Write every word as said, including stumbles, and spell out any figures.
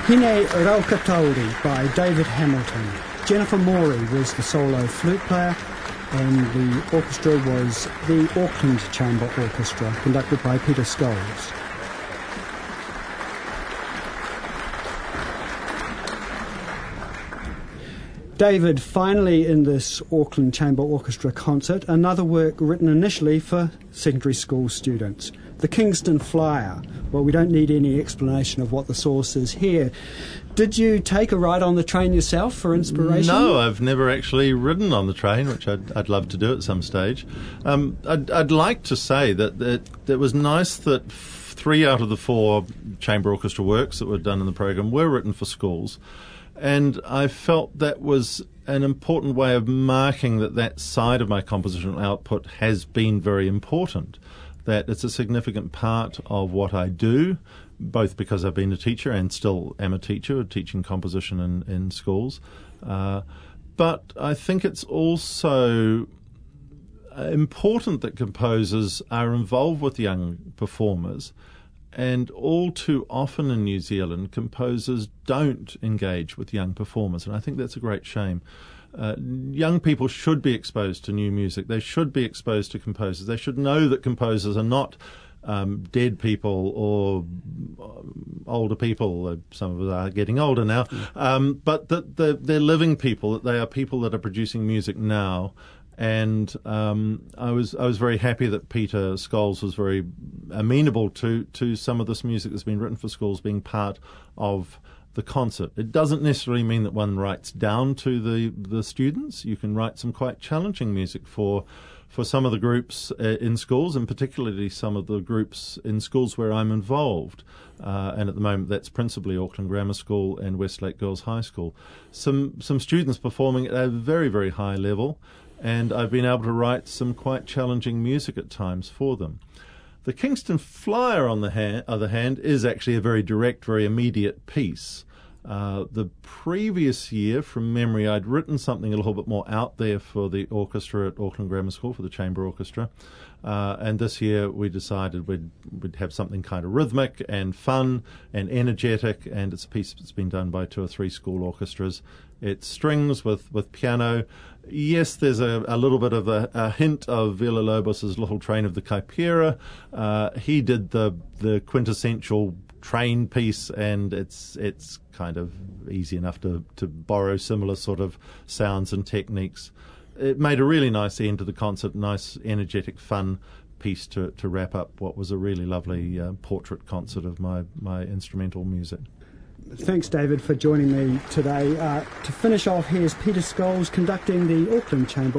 Hine Raukatauri by David Hamilton. Jennifer Morey was the solo flute player, and the orchestra was the Auckland Chamber Orchestra, conducted by Peter Scholes. David, finally in this Auckland Chamber Orchestra concert, another work written initially for secondary school students. The Kingston Flyer. Well, we don't need any explanation of what the source is here. Did you take a ride on the train yourself for inspiration? No, I've never actually ridden on the train, which I'd, I'd love to do at some stage. Um, I'd, I'd like to say that, that it was nice that three out of the four chamber orchestra works that were done in the program were written for schools. And I felt that was an important way of marking that that side of my compositional output has been very important, that it's a significant part of what I do, both because I've been a teacher and still am a teacher, teaching composition in, in schools. Uh, but I think it's also important that composers are involved with young performers. And all too often in New Zealand, composers don't engage with young performers, and I think that's a great shame. Uh, young people should be exposed to new music. They should be exposed to composers. They should know that composers are not um, dead people or older people. Some of us are getting older now, um, but that they're, they're living people, that they are people that are producing music now. And um, I was I was very happy that Peter Scholes was very amenable to, to some of this music that's been written for schools being part of the concert. It doesn't necessarily mean that one writes down to the, the students. You can write some quite challenging music for for some of the groups uh, in schools, and particularly some of the groups in schools where I'm involved. Uh, and at the moment, that's principally Auckland Grammar School and Westlake Girls High School. Some some students performing at a very, very high level. And I've been able to write some quite challenging music at times for them. The Kingston Flyer, on the ha- other hand, is actually a very direct, very immediate piece. Uh, the previous year, from memory, I'd written something a little bit more out there for the orchestra at Auckland Grammar School, for the chamber orchestra. Uh, and this year we decided we'd, we'd have something kind of rhythmic and fun and energetic, and it's a piece that's been done by two or three school orchestras. It's strings with, with piano. Yes, there's a, a little bit of a, a hint of Villa-Lobos's Little Train of the Kaipira. Uh, he did the the quintessential train piece, and it's it's kind of easy enough to, to borrow similar sort of sounds and techniques. It made a really nice end to the concert, nice, energetic, fun piece to, to wrap up what was a really lovely uh, portrait concert of my, my instrumental music. Thanks, David, for joining me today. Uh, to finish off, here's Peter Scholes conducting the Auckland Chamber